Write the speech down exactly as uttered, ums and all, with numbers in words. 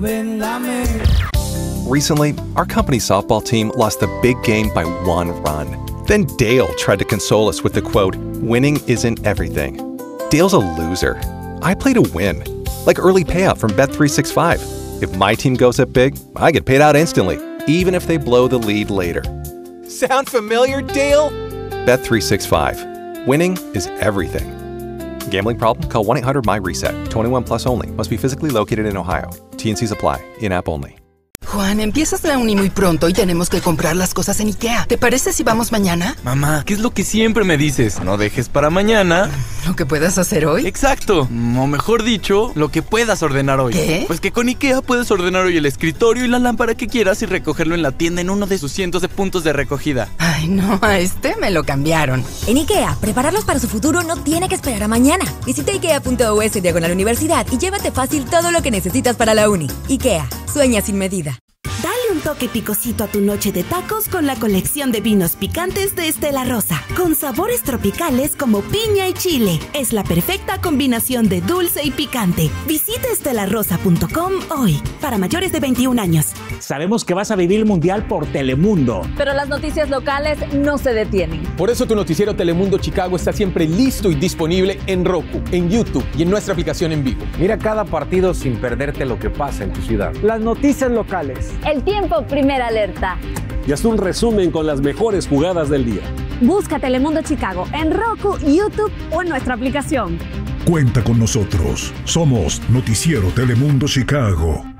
Recently, our company's softball team lost the big game by one run. Then Dale tried to console us with the quote, "Winning isn't everything." Dale's a loser. I play to win. Like early payout from Bet three sixty-five. If my team goes up big, I get paid out instantly, even if they blow the lead later. Sound familiar, Dale? Bet three sixty-five. Winning is everything. Gambling problem? Call one eight hundred M Y reset. twenty-one plus only. Must be physically located in Ohio. T N Cs apply. In-app only. Juan, empiezas la uni muy pronto y tenemos que comprar las cosas en IKEA. ¿Te parece si vamos mañana? Mamá, ¿qué es lo que siempre me dices? No dejes para mañana ¿lo que puedas hacer hoy? Exacto, o mejor dicho, lo que puedas ordenar hoy. ¿Qué? Pues que con IKEA puedes ordenar hoy el escritorio y la lámpara que quieras y recogerlo en la tienda en uno de sus cientos de puntos de recogida. Ay, no, a este me lo cambiaron. En IKEA, prepararlos para su futuro no tiene que esperar a mañana. Visita ikea.us diagonal universidad y llévate fácil todo lo que necesitas para la uni. IKEA, sueña sin medida. Dale un toque picosito a tu noche de tacos con la colección de vinos picantes de Estela Rosa, con sabores tropicales como piña y chile. Es la perfecta combinación de dulce y picante. Visita estela rosa punto com hoy, para mayores de veintiún años. Sabemos que vas a vivir el Mundial por Telemundo. Pero las noticias locales no se detienen. Por eso tu noticiero Telemundo Chicago está siempre listo y disponible en Roku, en YouTube y en nuestra aplicación en vivo. Mira cada partido sin perderte lo que pasa en tu ciudad. Las noticias locales. El tiempo, primera alerta. Y haz un resumen con las mejores jugadas del día. Busca Telemundo Chicago en Roku, YouTube o en nuestra aplicación. Cuenta con nosotros. Somos Noticiero Telemundo Chicago.